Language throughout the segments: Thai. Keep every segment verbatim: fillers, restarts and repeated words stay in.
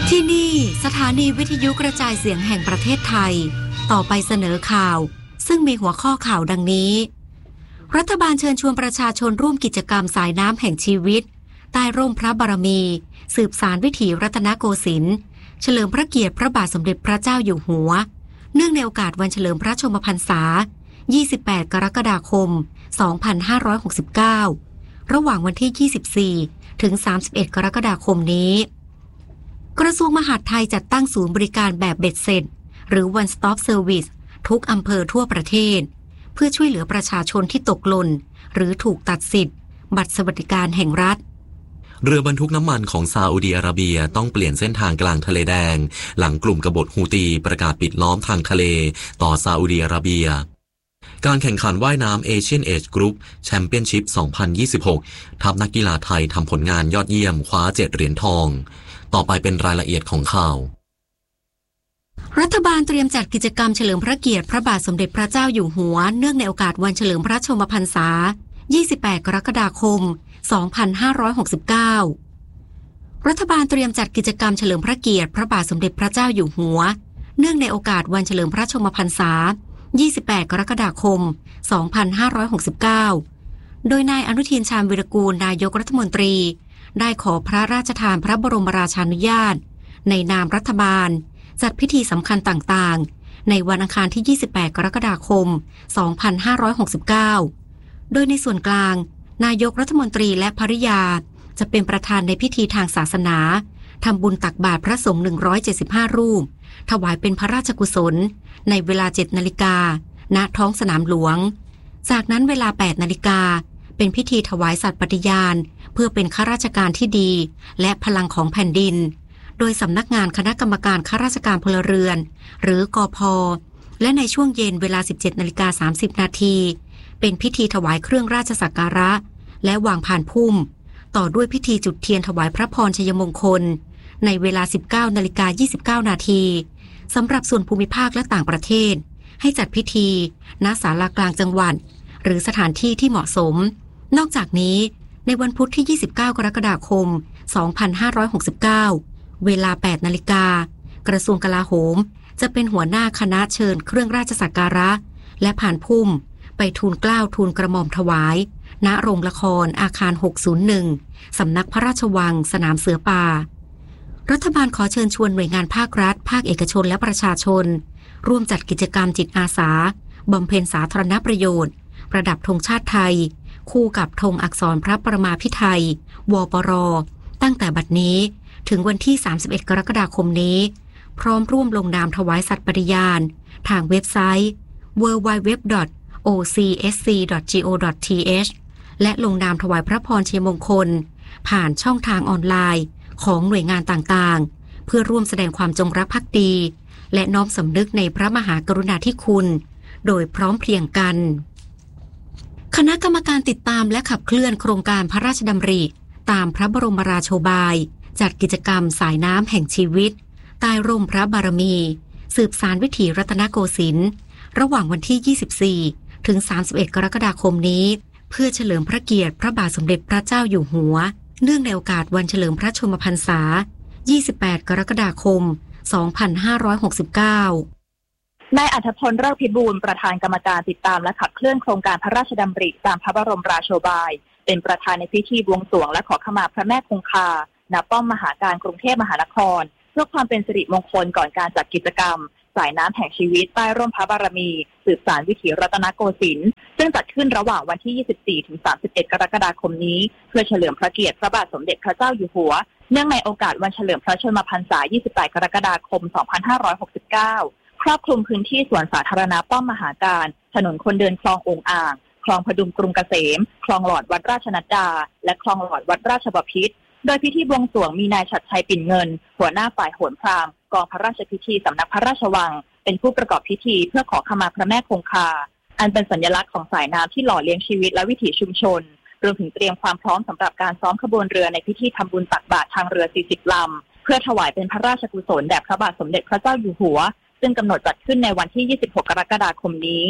ที่นี่สถานีวิทยุกระจายเสียงแห่งประเทศไทยต่อไปเสนอข่าวซึ่งมีหัวข้อข่าวดังนี้รัฐบาลเชิญชวนประชาชนร่วมกิจกรรมสายน้ำแห่งชีวิตใต้ร่มพระบารมีสืบสานวิถีรัตนโกสินทร์เฉลิมพระเกียรติพระบาทสมเด็จพระเจ้าอยู่หัวเนื่องในโอกาสวันเฉลิมพระชนมพรรษายี่สิบแปดกรกฎาคมสองพันห้าร้อยหกสิบเก้าระหว่างวันที่ยี่สิบสี่ถึงสามสิบเอ็ดกรกฎาคมนี้กระทรวงมหาดไทยจัดตั้งศูนย์บริการแบบเบ็ดเสร็จหรือ One Stop Service ทุกอำเภอทั่วประเทศเพื่อช่วยเหลือประชาชนที่ตกหล่นหรือถูกตัดสิทธิ์บัตรสวัสดิการแห่งรัฐเรือบรรทุกน้ำมันของซาอุดิอาระเบียต้องเปลี่ยนเส้นทางกลางทะเลแดงหลังกลุ่มกบฏฮูตีประกาศปิดล้อมทางทะเลต่อซาอุดิอาระเบียการแข่งขันว่ายน้ำเอเชียนเอจกรุ๊ปแชมเปี้ยนชิพสองพันยี่สิบหกทัพนักกีฬาไทยทำผลงานยอดเยี่ยมคว้าเจ็ดเหรียญทองต่อไปเป็นรายละเอียดของข่าวรัฐบาลเตรียมจัดกิจกรรมเฉลิมพระเกียรติพระบาทสมเด็จพระเจ้าอยู่หัวเนื่องในโอกาสวันเฉลิมพระชนมพรรษายี่สิบแปดกรกฎาคมสองพันห้าร้อยหกสิบเก้ารัฐบาลเตรียมจัดกิจกรรมเฉลิมพระเกียรติพระบาทสมเด็จพระเจ้าอยู่หัวเนื่องในโอกาสวันเฉลิมพระชนมพรรษายี่สิบแปดกรกฎาคมสองพันห้าร้อยหกสิบเก้าโดยนายอนุทินชาญวิรากูลนายกรัฐมนตรีได้ขอพระราชทานพระบรมราชานุญาตในนามรัฐบาลจัดพิธีสำคัญต่างๆในวันอังคารที่ยี่สิบแปดกรกฎาคมสองพันห้าร้อยหกสิบเก้าโดยในส่วนกลางนายกรัฐมนตรีและภริยาจะเป็นประธานในพิธีทางศาสนาทำบุญตักบาตรพระสงฆ์หนึ่งร้อยเจ็ดสิบห้ารูปถวายเป็นพระราชกุศลในเวลาเจ็ดนาฬิกาณท้องสนามหลวงจากนั้นเวลาแปดนาฬิกาเป็นพิธีถวายสัตย์ปฏิญาณเพื่อเป็นข้าราชการที่ดีและพลังของแผ่นดินโดยสำนักงานคณะกรรมการข้าราชการพลเรือนหรือกพ.และในช่วงเย็นเวลา สิบเจ็ดนาฬิกาสามสิบนาทีเป็นพิธีถวายเครื่องราชสักการะและวางพานพุ่มต่อด้วยพิธีจุดเทียนถวายพระพรชัยมงคลในเวลา สิบเก้านาฬิกายี่สิบเก้านาทีสำหรับส่วนภูมิภาคและต่างประเทศให้จัดพิธีณศาลากลางจังหวัดหรือสถานที่ที่เหมาะสมนอกจากนี้ในวันพุธที่ยี่สิบเก้ากรกฎาคมสองพันห้าร้อยหกสิบเก้าเวลาแปดนาฬิกากระทรวงกลาโหมจะเป็นหัวหน้าคณะเชิญเครื่องราชสักการะและผ่านพุ่มไปทูลเกล้าทูลกระหม่อมถวายณโรงละครอาคารหกศูนย์หนึ่งสำนักพระราชวังสนามเสือป่ารัฐบาลขอเชิญชวนหน่วยงานภาครัฐภาคเอกชนและประชาชนร่วมจัดกิจกรรมจิตอาสาบำเพ็ญสาธารณประโยชน์ประดับธงชาติไทยคู่กับธงอักษรพระประมาภิไธยวปร.ตั้งแต่บัดนี้ถึงวันที่สามสิบเอ็ดกรกฎาคมนี้พร้อมร่วมลงนามถวายสัตย์ปฏิญาณทางเว็บไซต์ ดับเบิลยู ดับเบิลยู ดับเบิลยู ดอท โอ ซี เอส ซี ดอท จี โอ ดอท ที เอช และลงนามถวายพระพรชัยมงคลผ่านช่องทางออนไลน์ของหน่วยงานต่างๆเพื่อร่วมแสดงความจงรักภักดีและน้อมสำนึกในพระมหากรุณาธิคุณโดยพร้อมเพรียงกันคณะกรรมการติดตามและขับเคลื่อนโครงการพระราชดำริตามพระบรมราโชบายจัดกิจกรรมสายน้ำแห่งชีวิตใต้ร่มพระบารมีสืบสานวิถีรัตนโกสินทร์ระหว่างวันที่ยี่สิบสี่ถึงสามสิบเอ็ดกรกฎาคมนี้เพื่อเฉลิมพระเกียรติพระบาทสมเด็จพระเจ้าอยู่หัวเนื่องในโอกาสวันเฉลิมพระชนมพรรษายี่สิบแปดกรกฎาคมสองพันห้าร้อยหกสิบเก้านายอัธพล เลิศพิบูลประธานกรรมการติดตามและขับเคลื่อนโครงการพระราชดำริตามพระบรมราโชบายเป็นประธานในพิธีบวงสรวงและขอขมาพระแม่คงคาณป้อมมหาการกรุงเทพมหานครเพื่อความเป็นสิริมงคลก่อนการจัดกิจกรรมสายน้ำแห่งชีวิตใต้ร่มพระบารมีสืบสานวิถีรัตนโกสินทร์ซึ่งจัดขึ้นระหว่างวันที่ยี่สิบสี่ถึงสามสิบเอ็ดกรกฎาคมนี้เพื่อเฉลิมพระเกียรติพระบาทสมเด็จพระเจ้าอยู่หัวเนื่องในโอกาสวันเฉลิมพระชนมพรรษายี่สิบแปดกรกฎาคมสองพันห้าร้อยหกสิบเก้าครอบคลุมพื้นที่สวนสาธารณะป้อมมหาการถนนคนเดินคลององอ่างคลองพดุงกรุงเกษมคลองหลอดวัดราชนัดดาและคลองหลอดวัดราชบพิตรโดยพิธีบวงสรวงมีนายฉัตรชัยปิ่นเงินหัวหน้าฝ่ายโหรพราหมณ์กองพระราชพิธีสำนักพระราชวังเป็นผู้ประกอบพิธีเพื่อขอขมาพระแม่คงคาอันเป็นสัญลักษณ์ของสายน้ำที่หล่อเลี้ยงชีวิตและวิถีชุมชนรวมถึงเตรียมความพร้อมสำหรับการซ้อมขบวนเรือในพิธีทำบุญตักบาตรทางเรือสี่สิบลำเพื่อถวายเป็นพระราชกุศลแด่พระบาทสมเด็จพระเจ้าอยู่หัวซึ่งกำหนดจัดขึ้นในวันที่ยี่สิบหกกรกฎาคมนี้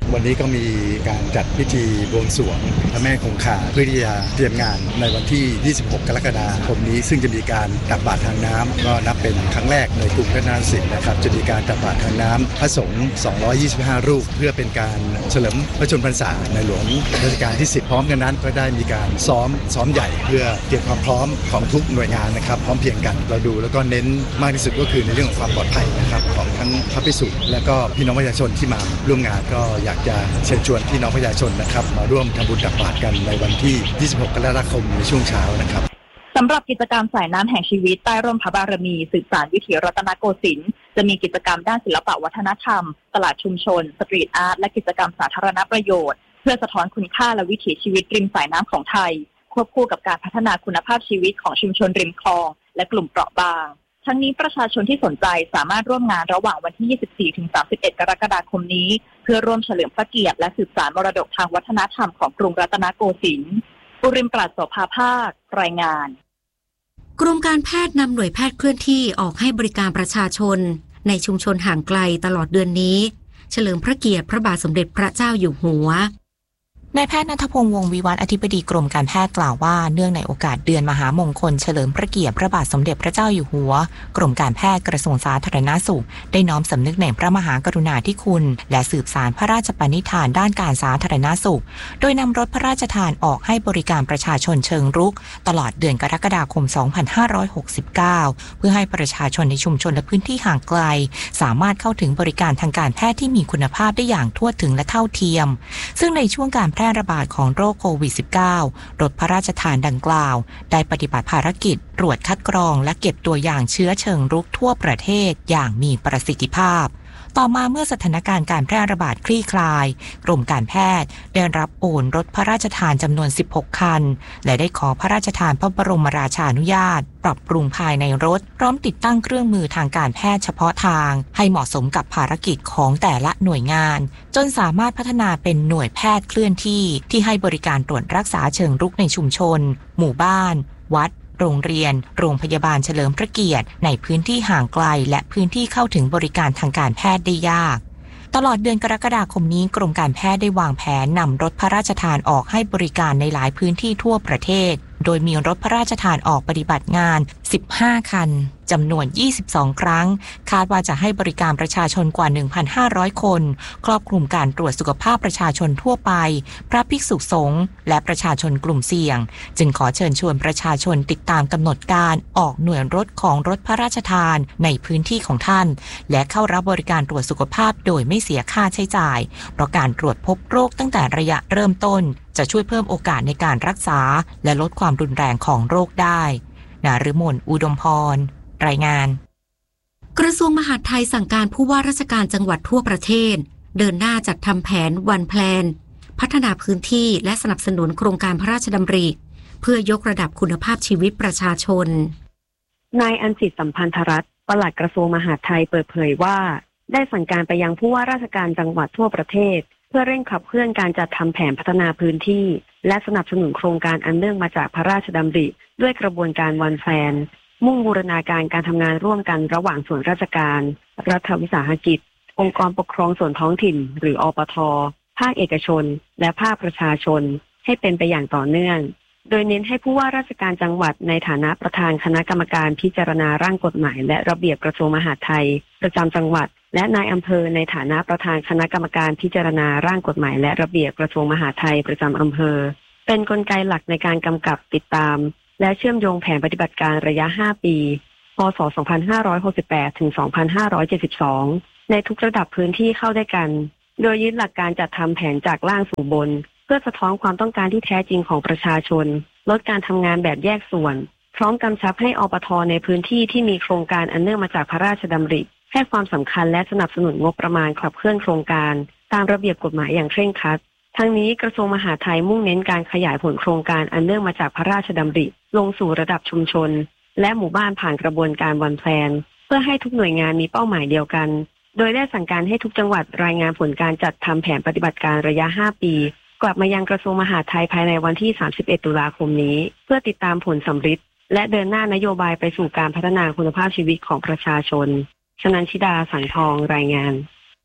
วันนี้ก็มีการจัดพิธีบวงสรวงพระแม่คงคาเพื่อที่จะเตรียมงานในวันที่ยี่สิบหกกรกฎาคมนี้ซึ่งจะมีการตักบาตรทางน้ำก็นับเป็นครั้งแรกในกรุงพระนครศรีนะครับจะมีการตักบาตรทางน้ำพระสงฆ์สองร้อยยี่สิบห้ารูปเพื่อเป็นการเฉลิมพระชนมพรรษาในหลวงรัชกาลที่สิบพร้อมกันนั้นก็ได้มีการซ้อมซ้อมใหญ่เพื่อเตรียมความพร้อมของทุกหน่วยงานนะครับพร้อมเพรียงกันเราดูแล้วก็เน้นมากที่สุดก็คือในเรื่องของความปลอดภัยนะครับของทั้งพระภิกษุและก็พี่น้องประชาชนที่มาร่วมงานก็อยากจะเชิญชวนพี่น้องประชาชนนะครับมาร่วมทำบุญตักบาตรกันในวันที่ยี่สิบหกกรกฎาคมในช่วงเช้านะครับสำหรับกิจกรรมสายน้ำแห่งชีวิตใต้ร่มพระบารมีสืบสานวิถีรัตนโกสินทร์จะมีกิจกรรมด้านศิลปวัฒนธรรมตลาดชุมชนสตรีทอาร์ตและกิจกรรมสาธารณประโยชน์เพื่อสะท้อนคุณค่าและวิถีชีวิตริมสายน้ำของไทยควบคู่กับการพัฒนาคุณภาพชีวิตของชุมชนริมคลองและกลุ่มเปราะบางทั้งนี้ประชาชนที่สนใจสามารถร่วมงานระหว่างวันที่ ยี่สิบสี่ถึงสามสิบเอ็ด กรกฎาคมนี้เพื่อร่วมเฉลิมพระเกียรติและสืบสานมรดกทางวัฒนธรรมของกรุงรัตนโกสินทร์ปุริมปราศโสภาภาครายงานกรมการแพทย์นำหน่วยแพทย์เคลื่อนที่ออกให้บริการประชาชนในชุมชนห่างไกลตลอดเดือนนี้เฉลิมพระเกียรติพระบาทสมเด็จพระเจ้าอยู่หัวนายแพทย์ณัฐพงษ์วงศ์วิวัฒน์อธิบดีกรมการแพทย์กล่าวว่าเนื่องในโอกาสเดือนมหามงคลเฉลิมพระเกียรติพระบาทสมเด็จพระเจ้าอยู่หัวกรมการแพทย์กระทรวงสาธารณสุขได้น้อมสำนึกในพระมหากรุณาธิคุณและสืบสานพระราชปณิธานด้านการสาธารณสุขโดยนำรถพระราชทานออกให้บริการประชาชนเชิงรุกตลอดเดือนกรกฎาคมสองพันห้าร้อยหกสิบเก้าเพื่อให้ประชาชนในชุมชนและพื้นที่ห่างไกลสามารถเข้าถึงบริการทางการแพทย์ที่มีคุณภาพได้อย่างทั่วถึงและเท่าเทียมซึ่งในช่วงการแพร่ระบาดของโรคโควิด สิบเก้า รถพระราชทานดังกล่าวได้ปฏิบัติภารกิจตรวจคัดกรองและเก็บตัวอย่างเชื้อเชิงรุกทั่วประเทศอย่างมีประสิทธิภาพต่อมาเมื่อสถานการณ์การแพร่ระบาดคลี่คลายกรมการแพทย์ได้รับโอนรถพระราชทานจำนวนสิบหกคันและได้ขอพระราชทานพระบรมราชานุญาตปรับปรุงภายในรถพร้อมติดตั้งเครื่องมือทางการแพทย์เฉพาะทางให้เหมาะสมกับภารกิจของแต่ละหน่วยงานจนสามารถพัฒนาเป็นหน่วยแพทย์เคลื่อนที่ที่ให้บริการตรวจรักษาเชิงรุกในชุมชนหมู่บ้านวัดโรงเรียนโรงพยาบาลเฉลิมพระเกียรติในพื้นที่ห่างไกลและพื้นที่เข้าถึงบริการทางการแพทย์ได้ยากตลอดเดือนกรกฎาคมนี้กรมการแพทย์ได้วางแผนนำรถพระราชทานออกให้บริการในหลายพื้นที่ทั่วประเทศโดยมีรถพระราชทานออกปฏิบัติงานสิบห้าคันจำนวนยี่สิบสองครั้งคาดว่าจะให้บริการประชาชนกว่า หนึ่งพันห้าร้อย คนครอบคลุมการตรวจสุขภาพประชาชนทั่วไปพระภิกษุสงฆ์และประชาชนกลุ่มเสี่ยงจึงขอเชิญชวนประชาชนติดตามกำหนดการออกหน่วยรถของรถพระราชทานในพื้นที่ของท่านและเข้ารับบริการตรวจสุขภาพโดยไม่เสียค่าใช้จ่ายเพราะการตรวจพบโรคตั้งแต่ระยะเริ่มต้นจะช่วยเพิ่มโอกาสในการรักษาและลดความรุนแรงของโรคได้นฤมลอุดมพรรายงานกระทรวงมหาดไทยสั่งการผู้ว่าราชการจังหวัดทั่วประเทศเดินหน้าจัดทำแผนวันแพลนพัฒนาพื้นที่และสนับสนุนโครงการพระราชดำริเพื่อยกระดับคุณภาพชีวิตประชาชนนายอัญสิทธิ์สัมพันธรัตน์ปลัดกระทรวงมหาดไทยเปิดเผยว่าได้สั่งการไปยังผู้ว่าราชการจังหวัดทั่วประเทศเพื่อเร่งขับเคลื่อนการจัดทำแผนพัฒนาพื้นที่และสนับสนุนโครงการอันเนื่องมาจากพระราชดำริด้วยกระบวนการวันแพลนมุ่งบูรณาการการทำงานร่วมกันระหว่างส่วนราชการรัฐวิสาหกิจองค์กรปกครองส่วนท้องถิ่นหรืออปท.ภาคเอกชนและภาคประชาชนให้เป็นไปอย่างต่อเนื่องโดยเน้นให้ผู้ว่าราชการจังหวัดในฐานะประธานคณะกรรมการพิจารณาร่างกฎหมายและระเบียบกระทรวงมหาดไทยประจำจังหวัดและนายอำเภอในฐานะประธานคณะกรรมการพิจารณาร่างกฎหมายและระเบียบกระทรวงมหาดไทยประจำอำเภอเป็นกลไกหลักในการกำกับติดตามและเชื่อมโยงแผนปฏิบัติการระยะห้าปีพ.ศ. สองพันห้าร้อยหกสิบแปด ถึง สองพันห้าร้อยเจ็ดสิบสอง ในทุกระดับพื้นที่เข้าด้วยกันโดยยึดหลักการจัดทำแผนจากล่างสู่บนเพื่อสะท้อนความต้องการที่แท้จริงของประชาชนลดการทำงานแบบแยกส่วนพร้อมกำชับให้อปท.ในพื้นที่ที่มีโครงการอันเนื่องมาจากพระราชดำริให้ความสำคัญและสนับสนุนงบประมาณขับเคลื่อนโครงการตามระเบียบกฎหมายอย่างเคร่งครัดทั้งนี้กระทรวงมหาดไทยมุ่งเน้นการขยายผลโครงการอันเนื่องมาจากพระราชดำริลงสู่ระดับชุมชนและหมู่บ้านผ่านกระบวนการวันแพลนเพื่อให้ทุกหน่วยงานมีเป้าหมายเดียวกันโดยได้สั่งการให้ทุกจังหวัดรายงานผลการจัดทำแผนปฏิบัติการระยะห้าปีกลับมายังกระทรวงมหาดไทยภายในวันที่สามสิบเอ็ดตุลาคมนี้เพื่อติดตามผลสำฤทธิ์และเดินหน้านโยบายไปสู่การพัฒนาคุณภาพชีวิตของประชาชนชนันชิดาสังทองรายงาน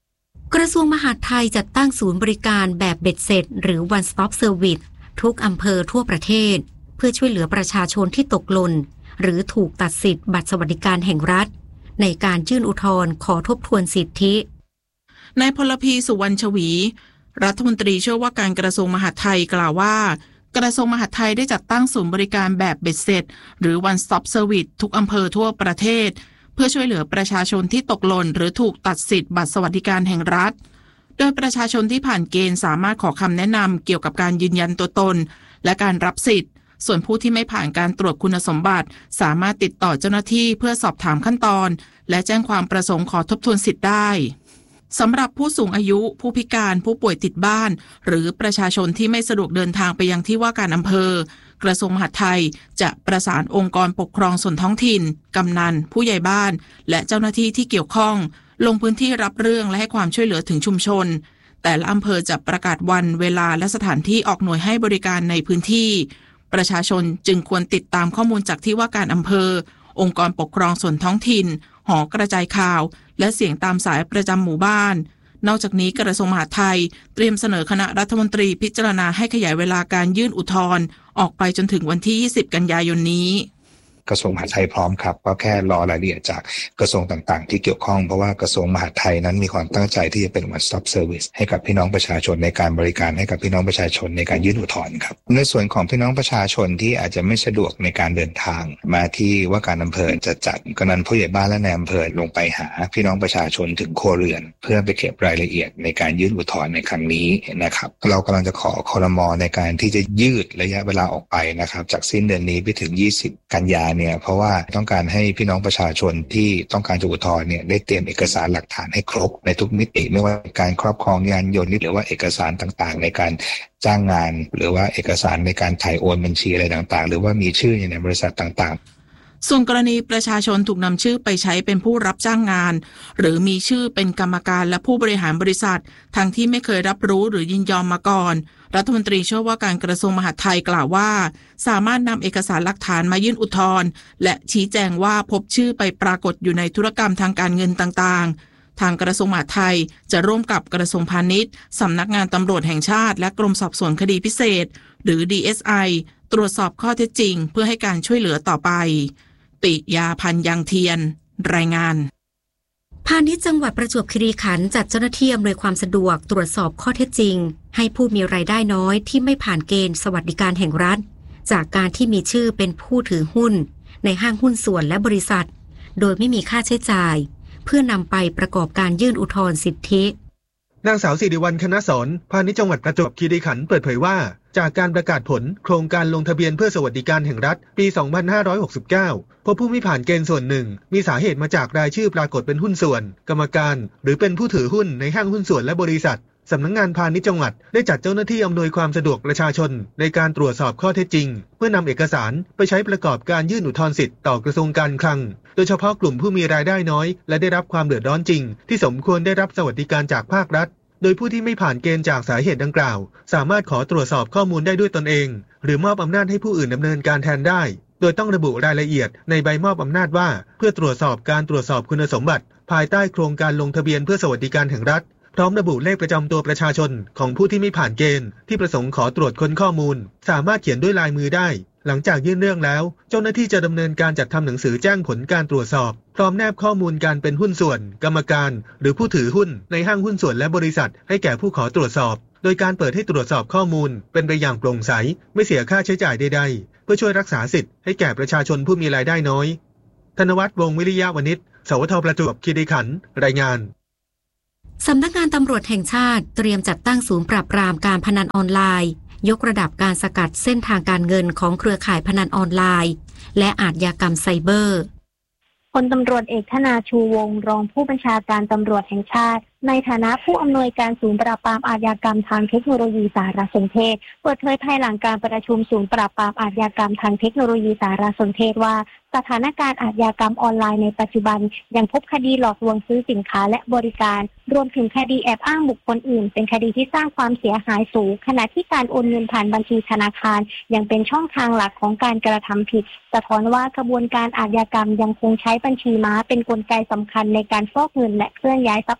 กระทรวงมหาดไทยจัดตั้งศูนย์บริการแบบเบ็ดเสร็จหรือ One Stop Service ทุกอำเภอทั่วประเทศเพื่อช่วยเหลือประชาชนที่ตกหล่นหรือถูกตัดสิทธิ์บัตรสวัสดิการแห่งรัฐในการยื่นอุทธรณ์ขอทบทวนสิทธินายพลพีสุวรรณชวีรัฐมนตรีช่วยว่าการกระทรวงมหาดไทยกล่าวว่ากระทรวงมหาดไทยได้จัดตั้งศูนย์บริการแบบเบ็ดเสร็จหรือ One Stop Service ทุกอำเภอทั่วประเทศเพื่อช่วยเหลือประชาชนที่ตกหล่นหรือถูกตัดสิทธิ์บัตรสวัสดิการแห่งรัฐโดยประชาชนที่ผ่านเกณฑ์สามารถขอคำแนะนำเกี่ยวกับการยืนยันตัวตนและการรับสิทธิ์ส่วนผู้ที่ไม่ผ่านการตรวจคุณสมบัติสามารถติดต่อเจ้าหน้าที่เพื่อสอบถามขั้นตอนและแจ้งความประสงค์ขอทบทวนสิทธิ์ได้สำหรับผู้สูงอายุผู้พิการผู้ป่วยติดบ้านหรือประชาชนที่ไม่สะดวกเดินทางไปยังที่ว่าการอำเภอกระทรวงมหาดไทยจะประสานองค์กรปกครองส่วนท้องถิ่นกำนันผู้ใหญ่บ้านและเจ้าหน้าที่ที่เกี่ยวข้องลงพื้นที่รับเรื่องและให้ความช่วยเหลือถึงชุมชนแต่ละอำเภอจะประกาศวันเวลาและสถานที่ออกหน่วยให้บริการในพื้นที่ประชาชนจึงควรติดตามข้อมูลจากที่ว่าการอำเภอองค์กรปกครองส่วนท้องถิ่นหอกระจายข่าวและเสียงตามสายประจำหมู่บ้านนอกจากนี้กระทรวงมหาดไทยเตรียมเสนอคณะรัฐมนตรีพิจารณาให้ขยายเวลาการยื่นอุทธรณ์ออกไปจนถึงวันที่ยี่สิบกันยายนนี้กระทรวงมหาดไทยพร้อมครับก็แค่รอรายละเอียดจากกระทรวงต่างๆที่เกี่ยวข้องเพราะว่ากระทรวงมหาดไทยนั้นมีความตั้งใจที่จะเป็น One Stop Service ให้กับพี่น้องประชาชนในการบริการให้กับพี่น้องประชาชนในการยื่นอุทธรณ์ครับในส่วนของพี่น้องประชาชนที่อาจจะไม่สะดวกในการเดินทางมาที่ว่าการอำเภอจะจัดกำนันผู้ใหญ่บ้านและนายอำเภอลงไปหาพี่น้องประชาชนถึงครัวเรือนเพื่อไปเก็บรายละเอียดในการยื่นอุทธรณ์ในครั้งนี้นะครับเรากำลังจะขอครม.ในการที่จะยืดระยะเวลาออกไปนะครับจากสิ้นเดือนนี้ไปถึงยี่สิบกันยาเนี่ยเพราะว่าต้องการให้พี่น้องประชาชนที่ต้องการจะอุทธรณ์เนี่ยได้เตรียมเอกสารหลักฐานให้ครบในทุกมิติไม่ว่าการครอบครองยานยนต์หรือว่าเอกสารต่างๆในการจ้างงานหรือว่าเอกสารในการถ่ายโอนบัญชีอะไรต่างๆหรือว่ามีชื่อในบริษัทต่างๆส่วนกรณีประชาชนถูกนำชื่อไปใช้เป็นผู้รับจ้างงานหรือมีชื่อเป็นกรรมการและผู้บริหารบริษัททั้งที่ไม่เคยรับรู้หรือยินยอมมาก่อนรัฐมนตรีช่วยว่าการกระทรวงมหาดไทยกล่าวว่าสามารถนำเอกสารหลักฐานมายื่นอุทธรณ์และชี้แจงว่าพบชื่อไปปรากฏอยู่ในธุรกรรมทางการเงินต่างๆทางกระทรวงมหาดไทยจะร่วมกับกระทรวงพาณิชย์สำนักงานตำรวจแห่งชาติและกรมสอบสวนคดีพิเศษหรือ ดี เอส ไอ ตรวจสอบข้อเท็จจริงเพื่อให้การช่วยเหลือต่อไปปิยาพันธ์ยังเทียนรายงานพาณิชย์จังหวัดประจวบคีรีขันธ์จัดเจ้าหน้าที่อำนวยความสะดวกตรวจสอบข้อเท็จจริงให้ผู้มีรายได้น้อยที่ไม่ผ่านเกณฑ์สวัสดิการแห่งรัฐจากการที่มีชื่อเป็นผู้ถือหุ้นในห้างหุ้นส่วนและบริษัทโดยไม่มีค่าใช้จ่ายเพื่อนำไปประกอบการยื่นอุทธรณ์สิทธินางสาวสิริวัลย์คณสอนพาณิชย์จังหวัดประจวบคีรีขันธ์เปิดเผยว่าจากการประกาศผลโครงการลงทะเบียนเพื่อสวัสดิการแห่งรัฐปี สองพันห้าร้อยหกสิบเก้า พบผู้ไม่ผ่านเกณฑ์ส่วนหนึ่งมีสาเหตุมาจากรายชื่อปรากฏเป็นหุ้นส่วนกรรมการหรือเป็นผู้ถือหุ้นในห้างหุ้นส่วนและบริษัทสำนักงานพาณิชย์จังหวัดได้จัดเจ้าหน้าที่อำนวยความสะดวกประชาชนในการตรวจสอบข้อเท็จจริงเพื่อนำเอกสารไปใช้ประกอบการยื่นอุทธรณ์สิทธิ์ต่อกระทรวงการคลังโดยเฉพาะกลุ่มผู้มีรายได้น้อยและได้รับความเดือดร้อนจริงที่สมควรได้รับสวัสดิการจากภาครัฐโดยผู้ที่ไม่ผ่านเกณฑ์จากสาเหตุดังกล่าวสามารถขอตรวจสอบข้อมูลได้ด้วยตนเองหรือมอบอำนาจให้ผู้อื่นดำเนินการแทนได้โดยต้องระบุรายละเอียดในใบมอบอำนาจว่าเพื่อตรวจสอบการตรวจสอบคุณสมบัติภายใต้โครงการลงทะเบียนเพื่อสวัสดิการแห่งรัฐพร้อมระบุเลขประจำตัวประชาชนของผู้ที่ไม่ผ่านเกณฑ์ที่ประสงค์ขอตรวจค้นข้อมูลสามารถเขียนด้วยลายมือได้หลังจากยื่นเรื่องแล้วเจ้าหน้าที่จะดำเนินการจัดทำหนังสือแจ้งผลการตรวจสอบพร้อมแนบข้อมูลการเป็นหุ้นส่วนกรรมการหรือผู้ถือหุ้นในห้างหุ้นส่วนและบริษัทให้แก่ผู้ขอตรวจสอบโดยการเปิดให้ตรวจสอบข้อมูลเป็นไปอย่างโปร่งใสไม่เสียค่าใช้จ่ายใดๆเพื่อช่วยรักษาสิทธิ์ให้แก่ประชาชนผู้มีรายได้น้อยธนวัฒน์วงศ์วิริยะวณิชสวทประจวบคีรีขันธ์รายงานสำนักงานตำรวจแห่งชาติเตรียมจัดตั้งศูนย์ปราบปรามการพนันออนไลน์ยกระดับการสกัดเส้นทางการเงินของเครือข่ายพนันออนไลน์และอาชญากรรมไซเบอร์พลตำรวจเอกธนาชูวงศ์รองผู้บัญชาการตำรวจแห่งชาติในฐานะผู้อำนวยการศูนย์ปราบปรามอาชญากรรมทางเทคโนโลยีสารสนเทศเปิดเผยภายหลังการประชุมศูนย์ปราบปรามอาชญากรรมทางเทคโนโลยีสารสนเทศว่าสถานการณ์อาชญากรรมออนไลน์ในปัจจุบันยังพบคดีหลอกลวงซื้อสินค้าและบริการรวมถึงคดีแอบอ้างบุคคลอื่นเป็นคดีที่สร้างความเสียหายสูงขณะที่การโอนเงินผ่านบัญชีธนาคารยังเป็นช่องทางหลักของการกระทำผิดสะท้อนว่ากระบวนการอาชญากรรมยังคงใช้บัญชีม้าเป็นกลไกสำคัญในการฟอกเงินและเคลื่อนย้ายทรัพย์สิน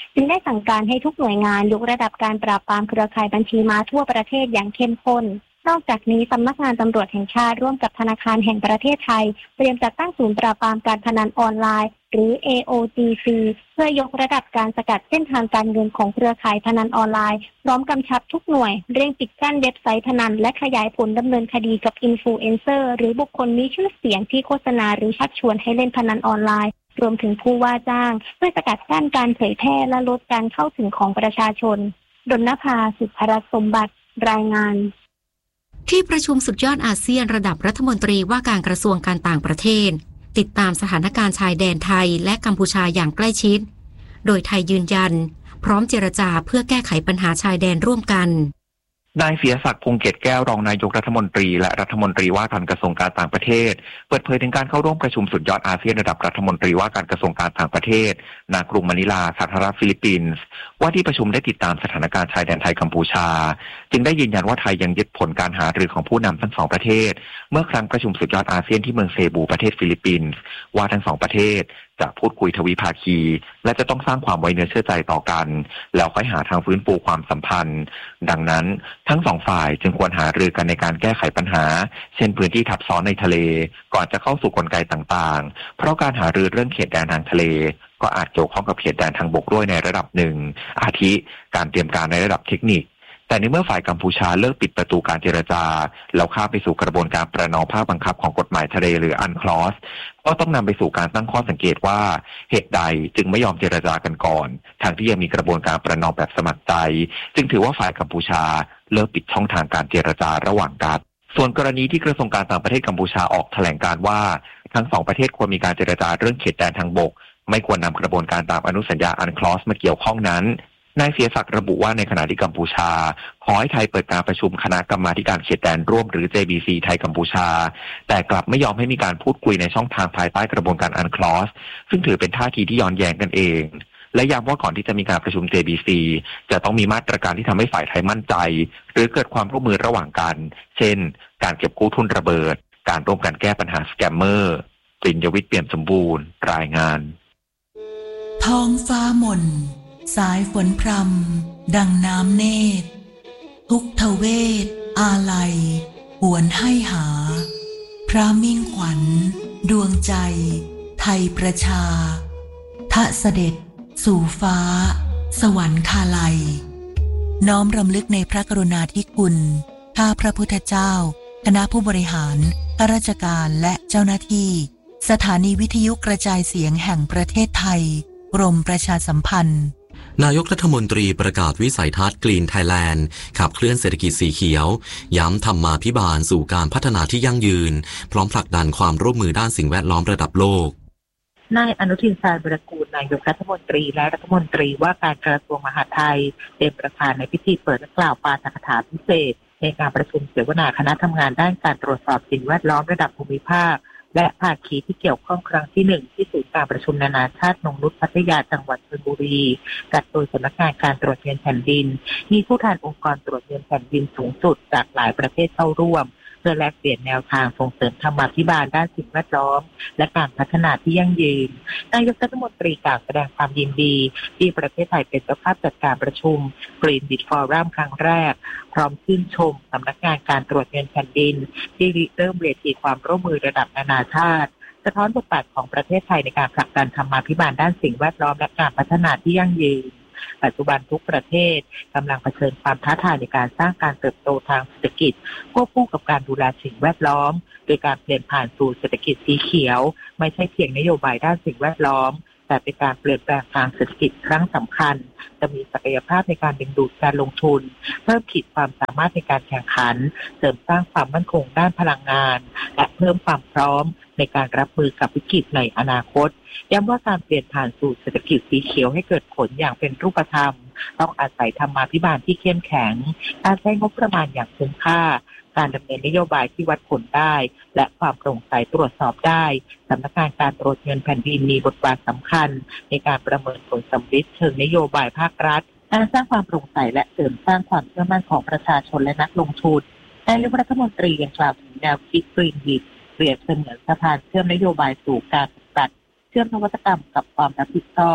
จึงได้สั่งการให้ทุกหน่วยงานยกระดับการปราบปรามเครือข่ายบัญชีม้าทั่วประเทศอย่างเข้มข้นนอกจากนี้สำนักงานตำรวจแห่งชาติร่วมกับธนาคารแห่งประเทศไทยเตรียมจัดตั้งศูนย์ปราบปรามการพนันออนไลน์หรือ เอ โอ จี ซี เพื่อยกระดับการสกัดเส้นทางการเงินของเครือข่ายพนันออนไลน์พร้อมกำชับทุกหน่วยเร่งปิดกั้นเว็บไซต์พนันและขยายผลดำเนินคดีกับอินฟลูเอนเซอร์หรือบุคคลมีชื่อเสียงที่โฆษณาหรือชักชวนให้เล่นพนันออนไลน์รวมถึงผู้ว่าจ้างเพื่อสกัดกั้นการเผยแพร่และลดการเข้าถึงของประชาชนดลนภา สุภรัตน์สมบัติรายงานที่ประชุมสุดยอดอาเซียนระดับรัฐมนตรีว่าการกระทรวงการต่างประเทศติดตามสถานการณ์ชายแดนไทยและกัมพูชาอย่างใกล้ชิดโดยไทยยืนยันพร้อมเจรจาเพื่อแก้ไขปัญหาชายแดนร่วมกันนายเสียศักดิ์พงษ์เกตแก้วรองนายกรัฐมนตรีและรัฐมนตรีว่าการกระทรวงการต่างประเทศเปิดเผยถึงการเข้าร่วมประชุมสุดยอดอาเซียนระดับรัฐมนตรีว่าการกระทรวงการต่างประเทศณกรุงมะนิลาสาธารณรัฐฟิลิปปินส์ว่าที่ประชุมได้ติดตามสถานการณ์ชายแดนไทยกัมพูชาจึงได้ยืนยันว่าไทยยังยึดผลการหารือของผู้นำทั้งสองประเทศเมื่อครั้งประชุมสุดยอดอาเซียนที่เมืองเซบูประเทศฟิลิปปินส์ว่าทั้งสองประเทศจะพูดคุยทวิภาคีและจะต้องสร้างความไว้เนื้อเชื่อใจต่อกันแล้วค่อยหาทางฟื้นฟูความสัมพันธ์ดังนั้นทั้งสองฝ่ายจึงควรหารือกันในการแก้ไขปัญหาเช่นพื้นที่ทับซ้อนในทะเลก่อนจะเข้าสู่กลไกต่างๆเพราะการหารือเรื่องเขตแดนทางทะเลก็อาจเกี่ยวข้องกับเขตแดนทางบกด้วยในระดับหนึ่งอาทิการเตรียมการในระดับเทคนิคแต่ในเมื่อฝ่ายกัมพูชาเลิกปิดประตูการเจรจาแล้วข้ามไปสู่กระบวนการประนอมภาคบังคับของกฎหมายทะเลหรืออันคลอสก็ต้องนำไปสู่การตั้งข้อสังเกตว่าเหตุใดจึงไม่ยอมเจรจากันก่อนทางที่ยังมีกระบวนการประนอมแบบสมัครใจจึงถือว่าฝ่ายกัมพูชาเลิกปิดช่องทางการเจรจาระหว่างกันส่วนกรณีที่กระทรวงการต่างประเทศกัมพูชาออกแถลงการว่าทั้งสองประเทศควรมีการเจรจาเรื่องเขตแดนทางบกไม่ควรนำกระบวนการตามอนุสัญญาอันคลอสมาเกี่ยวข้องนั้นนายเสียศักดิ์ระบุว่าในขณะที่กัมพูชาขอให้ไทยเปิดการประชุมคณะกรรมาการเขตแดนร่วมหรือ เจ บี ซี ไทยกัมพูชาแต่กลับไม่ยอมให้มีการพูดคุยในช่องทางภายใต้กระบวนการอันคลอสซึ่งถือเป็นท่าทีที่ย้อนแย้งกันเองและย้ำว่าก่อนที่จะมีการประชุม เจ บี ซี จะต้องมีมาตรการที่ทำให้ฝ่ายไทยมั่นใจหรือเกิดความร่วมมือระหว่างกันเช่นการเก็บกู้ทุนระเบิดการร่วมกันแก้ปัญหาสแกมเมอร์ปริญญวิทย์เปี่ยมสมบูรณ์รายงานท้องฟ้ามนสายฝนพรำดังน้ำเนตรทุกทเวศอาลัยหวนให้หาพระมิ่งขวัญดวงใจไทยประชาทะเสด็จสู่ฟ้าสวรรคาลัยน้อมรำลึกในพระกรุณาธิคุณข้าพระพุทธเจ้าคณะผู้บริหารข้าราชการและเจ้าหน้าที่สถานีวิทยุกระจายเสียงแห่งประเทศไทยกรมประชาสัมพันธ์นายกรัฐมนตรีประกาศวิสัยทัศน์กรีนไทยแลนด์ขับเคลื่อนเศรษฐกิจสีเขียวย้ำธรรมาภิบาลสู่การพัฒนาที่ยั่งยืนพร้อมผลักดันความร่วมมือด้านสิ่งแวดล้อมระดับโลกนายอนุทินชาญวิรากูลนายกรัฐมนตรีและรัฐมนตรีว่าการกระทรวงมหาดไทยเป็นประธานในพิธีเปิดและกล่าวปาฐกถาพิเศษในการประชุมเสวนาคณะทำงานด้านการตรวจสอบสิ่งแวดล้อมระดับภูมิภาคและภาคีที่เกี่ยวข้องครั้งที่หนึ่งที่ศูนย์การประชุมนานาชาตินงนุชพัทยาจังหวัดชลบุรีจัดโดยสำนักงานการตรวจเงินแผ่นดินมีผู้แทนองค์กรตรวจเงินแผ่นดินสูงสุดจากหลายประเทศเข้าร่วมเพื่อแลกเปลี่ยนแนวทางส่งเสริมธรรมาภิบาลด้านสิ่งแวดล้อมและการพัฒนาที่ยั่งยืนนายกรัฐมนตรีกล่าวแสดงความยินดีที่ประเทศไทยเป็นเจ้าภาพจัดการประชุม Green Bid Forum ครั้งแรกพร้อมชื่นชมสำนักงานการตรวจเงินแผ่นดินที่เริ่มเวทีความร่วมมือระดับนานาชาติสะท้อนบทบาทของประเทศไทยในการผลักดันธรรมาภิบาลด้านสิ่งแวดล้อมและการพัฒนาที่ยั่งยืนปัจจุบันทุกประเทศกำลังเผชิญความท้าทายในการสร้างการเติบโตทางเศรษฐกิจควบคู่กับการดูแลสิ่งแวดล้อมโดยการเปลี่ยนผ่านสู่เศรษฐกิจสีเขียวไม่ใช่เพียงนโยบายด้านสิ่งแวดล้อมแต่เป็นการเปลี่ยนแปลงทางเศรษฐกิจครั้งสำคัญจะมีศักยภาพในการดึงดูดการลงทุนเพิ่มขีดความสามารถในการแข่งขันเสริมสร้างความมั่นคงด้านพลังงานและเพิ่มความพร้อมในการรับมือกับวิกฤตในอนาคตย้ำว่าการเปลี่ยนผ่านสู่เศรษฐกิจสีเขียวให้เกิดผลอย่างเป็นรูปธรรมต้องอาศัยธรรมาภิบาลที่เข้มแข็งการใช้งบประมาณอย่างคุ้มค่าการดำเนินนโยบายที่วัดผลได้และความโปร่งใสตรวจสอบได้สำนักงานการตรวจเงินแผ่นดินมีบทบาทสำคัญในการประเมินผลสำลิดเชิงนโยบายภาครัฐการสร้างความโปร่งใสและเสริมสร้างความเชื่อมั่นของประชาชนและนักลงทุนนายกรัฐมนตรียังกล่าวถึงแนวคิด Green Bid เปรียบเสมือนสะพานเชื่อมนโยบายสู่การปฏิบัติเชื่อมนวัตกรรมกับความรับผิดชอบ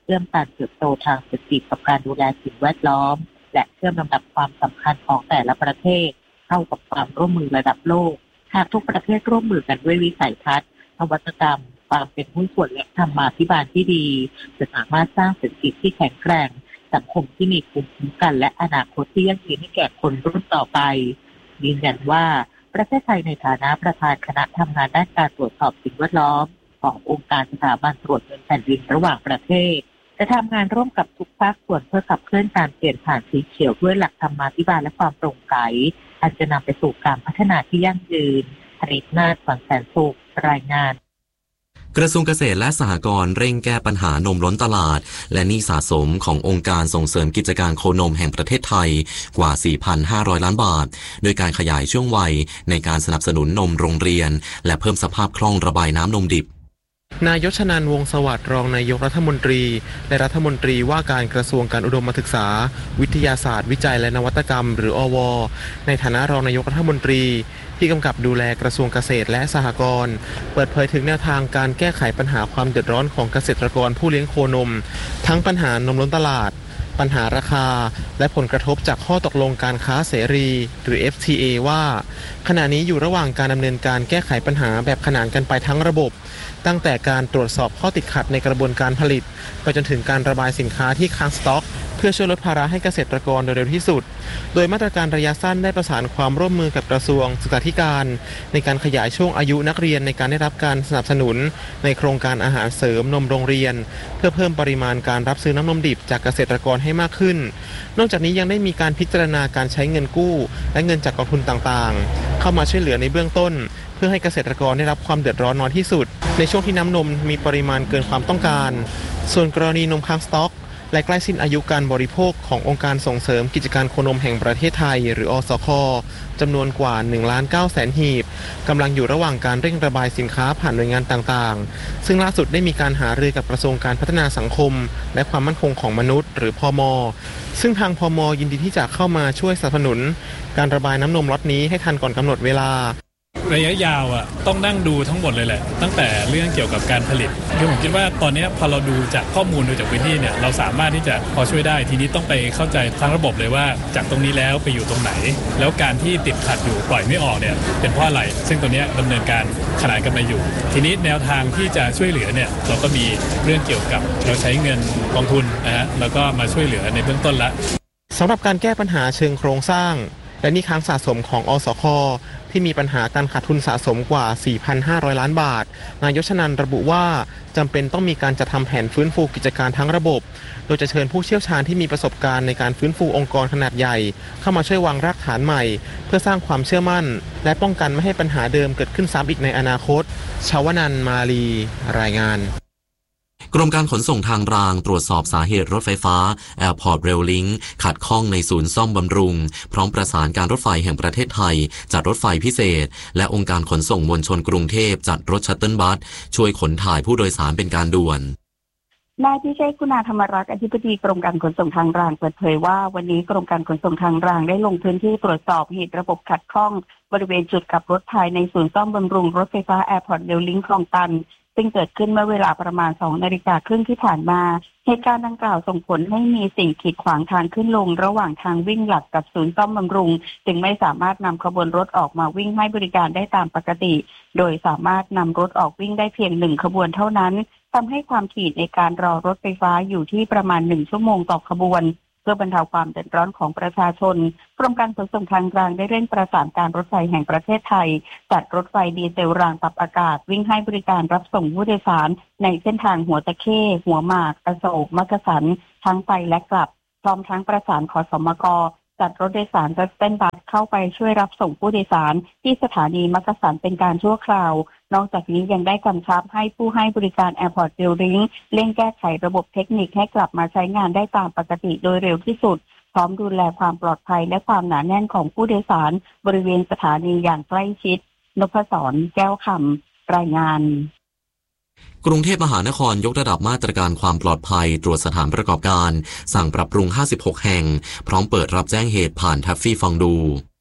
เชื่อมการเติบโตทางเศรษฐกิจกับการดูแลสิ่งแวดล้อมและเชื่อมลำดับความสำคัญของแต่ละประเทศเข้ากับความร่วมมือระดับโลกหากทุกประเทศร่วมมือกันด้วยวิสัยทัศน์นวัตกรรมความเป็นหุ้นส่วนและธรรมาภิบาลที่ดีจะสามารถสร้างเศรษฐกิจที่แข็งแกร่งสังคมที่มีภูมิคุ้มกันและอนาคตที่ยั่งยืนให้แก่คนรุ่นต่อไปยืนยันว่าประเทศไทยในฐานะประธานคณะทำงานด้านการตรวจสอบสิ่งแวดล้อมขององค์การสถาบันตรวจเงินแผ่นดินระหว่างประเทศจะทำงานร่วมกับทุกภาคส่วนเพื่อขับเคลื่อนการเปลี่ยนผ่านสีเขียวด้วยหลักธรรมาภิบาลและความโปร่งใสอันจะนำไปสู่การพัฒนาที่ยั่งยืนผลิตนาถฝังแสนสุขรายงานกระทรวงเกษตรและสหกรณ์เร่งแก้ปัญหานมล้นตลาดและหนี้สะสมขององค์การส่งเสริมกิจการโคนมแห่งประเทศไทยกว่า สี่พันห้าร้อย ล้านบาทโดยการขยายช่วงวัยในการสนับสนุนนมโรงเรียนและเพิ่มสภาพคล่องระบายน้ำนมดิบนายชนันท์ วงศ์สวัสดิ์รองนายกรัฐมนตรีและรัฐมนตรีว่าการกระทรวงการอุดมศึกษาวิทยาศาสตร์วิจัยและนวัตกรรมหรืออว.ในฐานะรองนายกรัฐมนตรีที่กำกับดูแลกระทรวงเกษตรและสหกรณ์เปิดเผยถึงแนวทางการแก้ไขปัญหาความเดือดร้อนของเกษตรกรผู้เลี้ยงโคนมทั้งปัญหานมล้นตลาดปัญหาราคาและผลกระทบจากข้อตกลงการค้าเสรีหรือ เอฟ ที เอ ว่าขณะนี้อยู่ระหว่างการดำเนินการแก้ไขปัญหาแบบขนานกันไปทั้งระบบตั้งแต่การตรวจสอบข้อติดขัดในกระบวนการผลิตไปจนถึงการระบายสินค้าที่ค้างสต็อกเพื่อช่วยลดภาระให้เกษตรกรโดยเร็วที่สุดโดยมาตรการระยะสั้นได้ประสานความร่วมมือกับกระทรวงศึกษาธิการในการขยายช่วงอายุนักเรียนในการได้รับการสนับสนุนในโครงการอาหารเสริมนมโรงเรียนเพื่อเพิ่มปริมาณการรับซื้อน้ำนมดิบจากเกษตรกรให้มากขึ้นนอกจากนี้ยังได้มีการพิจารณาการใช้เงินกู้และเงินจากกองทุนต่างๆเข้ามาช่วยเหลือในเบื้องต้นเพื่อให้เกษตรกรได้รับความเดือดร้อนน้อยที่สุดในช่วงที่น้ำนมมีปริมาณเกินความต้องการส่วนกรณีนมค้างสต็อกและใกล้สิ้นอายุการบริโภคขององค์การส่งเสริมกิจการโคนมแห่งประเทศไทยหรืออสค.จำนวนกว่า หนึ่งล้านเก้าแสน หีบกำลังอยู่ระหว่างการเร่งระบายสินค้าผ่านหน่วยงานต่างๆซึ่งล่าสุดได้มีการหารือกับกระทรวงการพัฒนาสังคมและความมั่นคงของมนุษย์หรือพม.ซึ่งทางพม.ยินดีที่จะเข้ามาช่วยสนับสนุนการระบายน้ำนมล็อตนี้ให้ทันก่อนกำหนดเวลาระยะยาวอ่ะต้องนั่งดูทั้งหมดเลยแหละตั้งแต่เรื่องเกี่ยวกับการผลิตคือผมคิดว่าตอนนี้พอเราดูจากข้อมูลดูจากพื้นที่เนี่ยเราสามารถที่จะพอช่วยได้ทีนี้ต้องไปเข้าใจทั้งระบบเลยว่าจากตรงนี้แล้วไปอยู่ตรงไหนแล้วการที่ติดขัดอยู่ปล่อยไม่ออกเนี่ยเป็นเพราะอะไรซึ่งตัวนี้ดำเนินการขนานกันมาอยู่ทีนี้แนวทางที่จะช่วยเหลือเนี่ยเราก็มีเรื่องเกี่ยวกับเราใช้เงินกองทุนนะฮะแล้วก็มาช่วยเหลือในเบื้องต้นละสำหรับการแก้ปัญหาเชิงโครงสร้างและหนี้ค้างสะสมของอสค.ที่มีปัญหาการขาดทุนสะสมกว่า สี่พันห้าร้อย ล้านบาทนายชนันท์ระบุว่าจำเป็นต้องมีการจัดทำแผนฟื้นฟูกิจการทั้งระบบโดยจะเชิญผู้เชี่ยวชาญที่มีประสบการณ์ในการฟื้นฟูองค์กรขนาดใหญ่เข้ามาช่วยวางรากฐานใหม่เพื่อสร้างความเชื่อมั่นและป้องกันไม่ให้ปัญหาเดิมเกิดขึ้นซ้ำอีกในอนาคตชวนันท์มาลีรายงานกรมการขนส่งทางรางตรวจสอบสาเหตุรถไฟฟ้า Airport Rail Link ขัดข้องในศูนย์ซ่อมบำรุงพร้อมประสานการรถไฟแห่งประเทศไทยจัดรถไฟพิเศษและองค์การขนส่งมวลชนกรุงเทพจัดรถชัตเติลบัสช่วยขนถ่ายผู้โดยสารเป็นการด่วนนายพิเชษฐ์คุณาธรรมรักษ์อธิบดีกรมการขนส่งทางรางเปิดเผยว่าวันนี้กรมการขนส่งทางรางได้ลงพื้นที่ตรวจสอบเหตุระบบขัดข้องบริเวณจุดกลับรถภายในศูนย์ซ่อมบำรุงรถไฟฟ้า Airport Rail Link คลองตันซึ่งเกิดขึ้นเมื่อเวลาประมาณ สองนาฬิกาครึ่งที่ผ่านมาเหตุการณ์ดังกล่าวส่งผลให้มีสิ่งกีดขวางทางขึ้นลงระหว่างทางวิ่งหลักกับศูนย์ซ่อมบำรุงจึงไม่สามารถนำขบวนรถออกมาวิ่งให้บริการได้ตามปกติโดยสามารถนำรถออกวิ่งได้เพียงหนึ่งขบวนเท่านั้นทำให้ความถี่ในการรอรถไฟฟ้าอยู่ที่ประมาณหนึ่งชั่วโมงต่อขบวนเพื่อบรรเทาความเดือดร้อนของประชาชนกรมการขนส่งทางรางได้เร่งประสานการรถไฟแห่งประเทศไทยจัดรถไฟดีเซลรางปรับอากาศวิ่งให้บริการรับส่งผู้โดยสารในเส้นทางหัวตะเข้หัวหมากอโศกมักกะสันทั้งไปและกลับพร้อมทั้งประสานขสมกจัดรถโดยสารรถสแตนด์บัสเข้าไปช่วยรับส่งผู้โดยสารที่สถานีมักกะสันเป็นการชั่วคราวนอกจากนี้ยังได้กำชับให้ผู้ให้บริการ Airport Rail Link เร่งแก้ไขระบบเทคนิคให้กลับมาใช้งานได้ตามปกติโดยเร็วที่สุดพร้อมดูแลความปลอดภัยและความหนาแน่นของผู้โดยสารบริเวณสถานีอย่างใกล้ชิดนพศรแก้วคำรายงานกรุงเทพมหานครยกระดับมาตรการความปลอดภัยตรวจสถานประกอบการสั่งปรับปรุงห้าสิบหกแห่งพร้อมเปิดรับแจ้งเหตุผ่านทัฟฟี่ฟังดู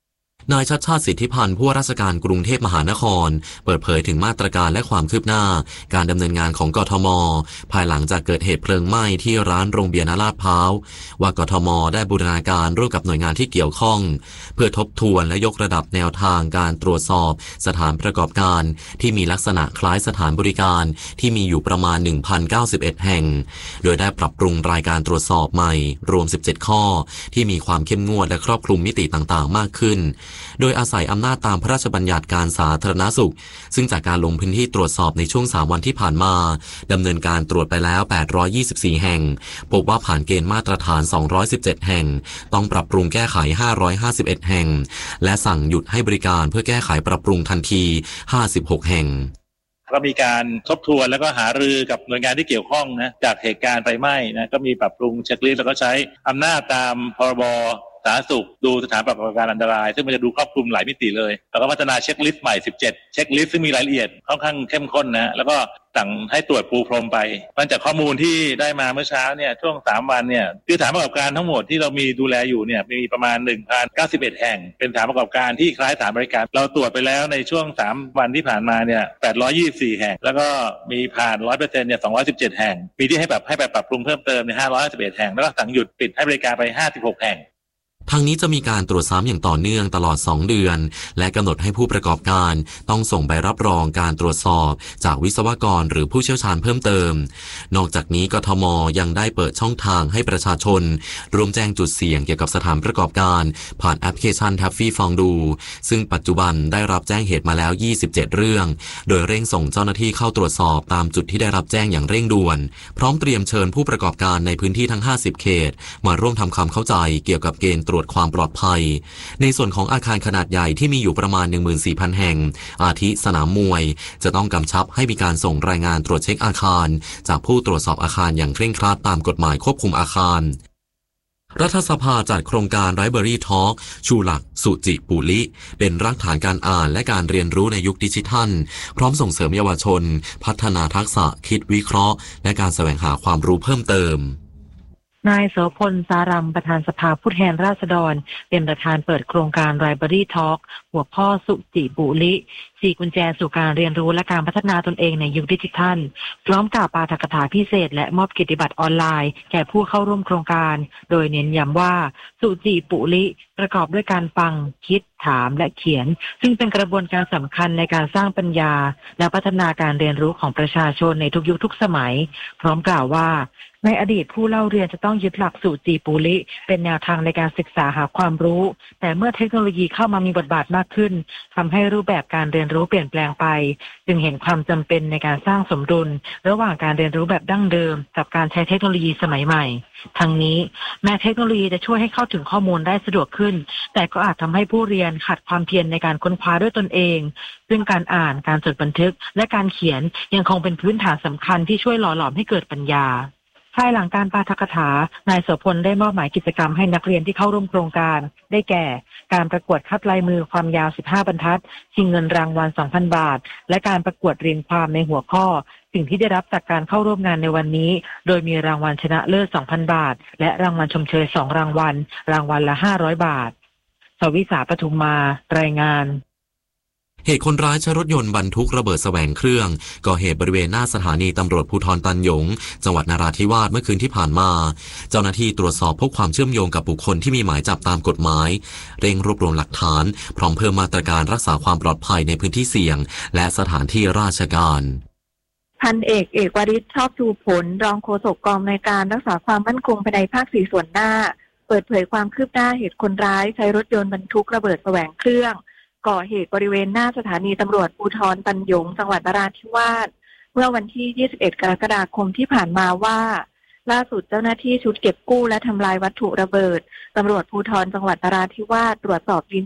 นายชัชชาติสิทธิพันธ์ผู้ว่าราชการกรุงเทพมหานครเปิดเผยถึงมาตรการและความคืบหน้าการดำเนินงานของกทม.ภายหลังจากเกิดเหตุเพลิงไหม้ที่ร้านโรงเบียร์ณลาดพร้าวว่ากทม.ได้บูรณาการร่วมกับหน่วยงานที่เกี่ยวข้องเพื่อทบทวนและยกระดับแนวทางการตรวจสอบสถานประกอบการที่มีลักษณะคล้ายสถานบริการที่มีอยู่ประมาณ หนึ่งพันเก้าสิบเอ็ด แห่งโดยได้ปรับปรุงรายการตรวจสอบใหม่รวมสิบเจ็ดข้อที่มีความเข้มงวดและครอบคลุมมิติต่างๆมากขึ้นโดยอาศัยอำนาจตามพระราชบัญญัติการสาธารณสุขซึ่งจากการลงพื้นที่ตรวจสอบในช่วงสามวันที่ผ่านมาดำเนินการตรวจไปแล้วแปดร้อยยี่สิบสี่แห่งพบว่าผ่านเกณฑ์มาตรฐานสองร้อยสิบเจ็ดแห่งต้องปรับปรุงแก้ไขห้าร้อยห้าสิบเอ็ดแห่งและสั่งหยุดให้บริการเพื่อแก้ไขปรับปรุงทันทีห้าสิบหกแห่งก็มีการทบทวนแล้วก็หารือกับหน่วยงานที่เกี่ยวข้องนะจากเหตุการณ์ไฟไหม้นะก็มีปรับปรุงเช็คลิสต์แล้วก็ใช้อำนาจตามพรบสาธารณสุขดูสถานประกอบการอันตรายซึ่งมันจะดูครอบคลุมหลายมิติเลยแล้วก็พัฒนาเช็คลิสต์ใหม่สิบเจ็ดเช็คลิสต์ซึ่งมีรายละเอียดค่อนข้างเข้มข้นนะแล้วก็สั่งให้ตรวจปูพรมไปมันจากข้อมูลที่ได้มาเมื่อเช้าเนี่ยช่วงสามวันเนี่ยคือสถานประกอบการทั้งหมดที่เรามีดูแลอยู่เนี่ยมีประมาณ หนึ่งพันเก้าสิบเอ็ด แห่งเป็นสถานประกอบการที่คล้ายสถานบริการเราตรวจไปแล้วในช่วงสามวันที่ผ่านมาเนี่ยแปดร้อยยี่สิบสี่แห่งแล้วก็มีผ่าน หนึ่งร้อยเปอร์เซ็นต์ เนี่ยสองร้อยสิบเจ็ดแห่งมีที่ให้แบบให้แบบปรับปรุงเพิ่มเติมเนี่ยห้าร้อยห้าสิบเอ็ดแห่งแล้วก็สั่งหยุดปิดให้บริการไปห้าสิบหกแห่งทางนี้จะมีการตรวจซ้ำอย่างต่อเนื่องตลอดสองเดือนและกำหนดให้ผู้ประกอบการต้องส่งใบรับรองการตรวจสอบจากวิศวกรหรือผู้เชี่ยวชาญเพิ่มเติมนอกจากนี้กทม.ยังได้เปิดช่องทางให้ประชาชนร่วมแจ้งจุดเสี่ยงเกี่ยวกับสถานประกอบการผ่านแอปพลิเคชัน Taffy ฟองดูซึ่งปัจจุบันได้รับแจ้งเหตุมาแล้วยี่สิบเจ็ดเรื่องโดยเร่งส่งเจ้าหน้าที่เข้าตรวจสอบตามจุดที่ได้รับแจ้งอย่างเร่งด่วนพร้อมเตรียมเชิญผู้ประกอบการในพื้นที่ทั้งห้าสิบเขตมาร่วมทำความเข้าใจเกี่ยวกับเกณฑ์ตรวจความปลอดภัยในส่วนของอาคารขนาดใหญ่ที่มีอยู่ประมาณ หนึ่งหมื่นสี่พัน แห่งอาทิสนามมวยจะต้องกำชับให้มีการส่งรายงานตรวจเช็คอาคารจากผู้ตรวจสอบอาคารอย่างเคร่งครัดตามกฎหมายควบคุมอาคารรัฐสภาจัดโครงการ Library Talk ชูหลักสุจิปุลิเป็นรากฐานการอ่านและการเรียนรู้ในยุคดิจิทัลพร้อมส่งเสริมเยาวชนพัฒนาทักษะคิดวิเคราะห์และการแสวงหาความรู้เพิ่มเติมนายโสพลสารัมประธานสภาผู้แทนราษฎรเป็นประธานเปิดโครงการ Library Talk หัวข้อสุจิปุลิสี่กุญแจสู่การเรียนรู้และการพัฒนาตนเองในยุคดิจิทัลพร้อมกับปาฐกถาพิเศษและมอบกิตติบัตรออนไลน์แก่ผู้เข้าร่วมโครงการโดยเน้นย้ำว่าสุจิปุลิประกอบด้วยการฟังคิดถามและเขียนซึ่งเป็นกระบวนการสำคัญในการสร้างปัญญาและพัฒนาการเรียนรู้ของประชาชนในทุกยุคทุกสมัยพร้อมกล่าวว่าในอดีตผู้เล่าเรียนจะต้องยึดหลักสุจิปุลิเป็นแนวทางในการศึกษาหาความรู้แต่เมื่อเทคโนโลยีเข้ามามีบทบาทมากขึ้นทำให้รูปแบบการเรียนรู้เปลี่ยนแปลงไปจึงเห็นความจำเป็นในการสร้างสมดุลระหว่างการเรียนรู้แบบดั้งเดิมกับการใช้เทคโนโลยีสมัยใหม่ทั้งนี้แม้เทคโนโลยีจะช่วยให้เข้าถึงข้อมูลได้สะดวกขึ้นแต่ก็อาจทำให้ผู้เรียนขาดความเพียรในการค้นคว้าด้วยตนเองซึ่งการอ่านการจดบันทึกและการเขียนยังคงเป็นพื้นฐานสำคัญที่ช่วยหล่อหลอมให้เกิดปัญญาภายหลังการปาฐกถานายโสพลได้มอบหมายกิจกรรมให้นักเรียนที่เข้าร่วมโครงการได้แก่การประกวดคัดลายมือความยาวสิบห้าบรรทัดชิงเงินรางวัล สองพัน บาทและการประกวดเรียงความในหัวข้อสิ่งที่ได้รับจากการเข้าร่วมงานในวันนี้โดยมีรางวัลชนะเลิศ สองพัน บาทและรางวัลชมเชยสองรางวัลรางวัลละห้าร้อยบาทสวิสาปทุมมารายงานเหตุคนร้ายใช้รถยนต์บรรทุกระเบิดแสวงเครื่องก่อเหตุบริเวณหน้าสถานีตำรวจภูธรตันหยงจังหวัดนราธิวาสเมื่อคืนที่ผ่านมาเจ้าหน้าที่ตรวจสอบพบความเชื่อมโยงกับบุคคลที่มีหมายจับตามกฎหมายเร่งรวบรวมหลักฐานพร้อมเพิ่มมาตรการรักษาความปลอดภัยในพื้นที่เสี่ยงและสถานที่ราชการพันเอกเอกวริศชอบชูผลรองโฆษกกองในวยการรักษาความมั่นคงภายในภาคสี่ส่วนหน้าเปิดเผยความคืบหน้าเหตุคนร้ายใช้รถยนต์บรรทุกระเบิดแสวงเครื่องก่อเหตุบริเวณหน้าสถานีตำรวจภูธรตันหยงจังหวัดนราธิวาสเมื่อวันที่ยี่สิบเอ็ดกรกฎาคมที่ผ่านมาว่าล่าสุดเจ้าหน้าที่ชุดเก็บกู้และทำลายวัตถุระเบิดตำรวจภูธรจังหวัดนราธิวาสตรวจสอบยืน